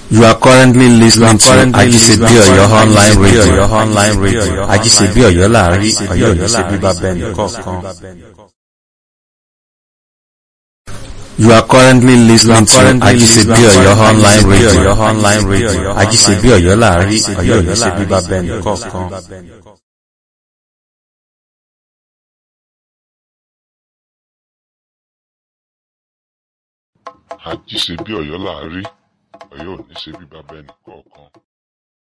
You are currently listening to Ajisebi Oyo online radio. Ajisebi Oyo láàrin Ọ̀yọ́ ò ní ṣe bíbá bẹ́ẹ̀ nìkọ̀ọ̀kan. You are currently listening to Ajisebi Oyo online radio. Ajisebi Oyo láàrin Ọ̀yọ́ ò ní ṣe bíbá bẹ́ẹ̀ nìkọ̀ọ̀kan. Ajíṣebí Ọ̀yọ́ là á rí, Ọ̀yọ́ ò ní ṣe bí baba ẹnì kọ̀ọ̀kan.